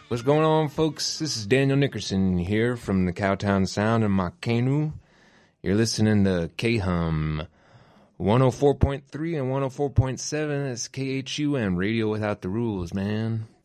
What's going on, folks? This is Daniel Nickerson here from the Cowtown Sound in Makenu. You're listening to KHUM 104.3 and 104.7. It's KHUM, Radio Without the Rules, man.